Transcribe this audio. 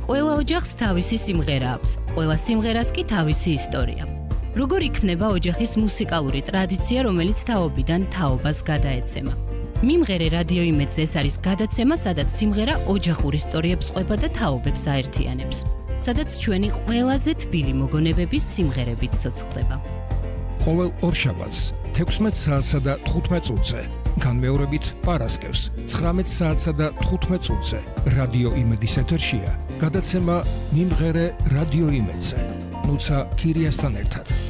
ყველა ოჯახს თავისი სიმღერა აქვს, ყველა სიმღერას კი თავისი ისტორია. როგორ იქნება ოჯახის მუსიკალური ტრადიცია, რომელიც თაობიდან თაობას გადაეცემა? მიმღერე რადიო იმედზე ეს არის გადაცემა, სადაც სიმღერა ოჯახურ ისტორიებს ყვება და თაობებს აერთიანებს. სადაც ჩვენი ყველაზე თბილი მოგონებები სიმღერებით ცოცხლდება. ყოველ ორშაბათს 16 საათსა და 15 წუთზე, განმეორებით პარასკევს 19 საათსა და 15 წუთზე რადიო იმედის ეთერშია გადაცემა მიმღერე რადიო იმედზე. ნუცა ქირიასთან ერთად.